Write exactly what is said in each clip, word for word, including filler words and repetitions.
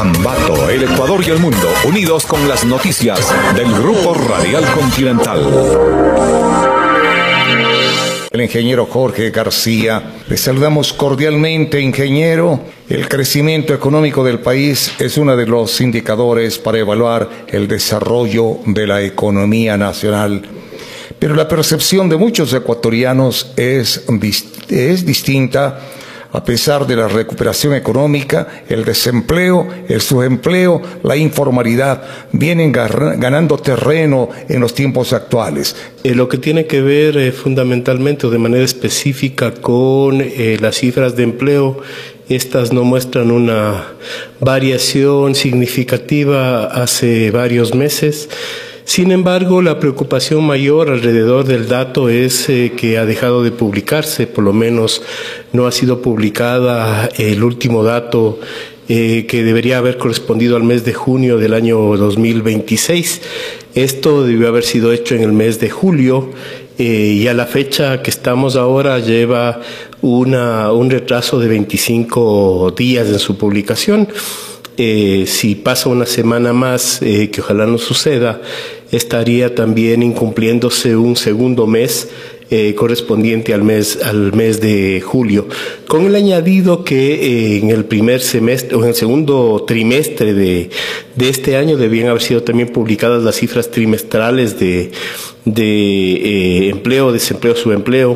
Ambato, el Ecuador y el mundo, unidos con las noticias del Grupo Radial Continental. El ingeniero Jorge García. Le saludamos cordialmente, ingeniero. El crecimiento económico del país es uno de los indicadores para evaluar el desarrollo de la economía nacional. Pero la percepción de muchos ecuatorianos es, es distinta. A pesar de la recuperación económica, el desempleo, el subempleo, la informalidad vienen ganando terreno en los tiempos actuales. Eh, lo que tiene que ver eh, fundamentalmente o de manera específica con eh, las cifras de empleo, estas no muestran una variación significativa hace varios meses. Sin embargo, la preocupación mayor alrededor del dato es eh, que ha dejado de publicarse, por lo menos no ha sido publicada el último dato eh, que debería haber correspondido al mes de junio del año dos mil veintiséis. Esto debió haber sido hecho en el mes de julio eh, y a la fecha que estamos ahora lleva una, un retraso de veinticinco días en su publicación. Eh, si pasa una semana más, eh, que ojalá no suceda, estaría también incumpliéndose un segundo mes eh, correspondiente al mes al mes de julio, con el añadido que eh, en el primer semestre o en el segundo trimestre de, de este año debían haber sido también publicadas las cifras trimestrales de, de eh, empleo, desempleo, subempleo,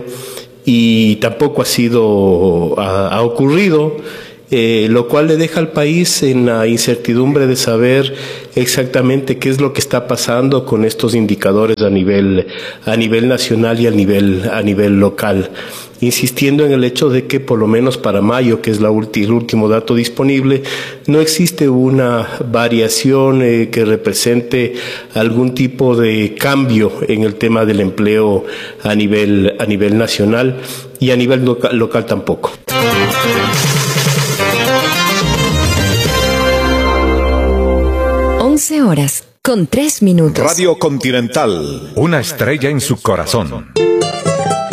y tampoco ha sido ha, ha ocurrido. Eh, lo cual le deja al país en la incertidumbre de saber exactamente qué es lo que está pasando con estos indicadores a nivel a nivel nacional y a nivel a nivel local, insistiendo en el hecho de que por lo menos para mayo, que es la ulti, el último dato disponible, no existe una variación eh, que represente algún tipo de cambio en el tema del empleo a nivel a nivel nacional, y a nivel loca, local tampoco. once horas con tres minutos. Radio Continental, una estrella en su corazón.